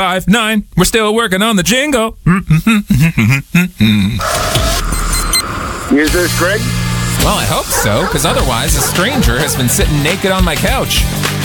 5-9. We're still working on the jingle. Is this Greg? Well, I hope so, because otherwise a stranger has been sitting naked on my couch.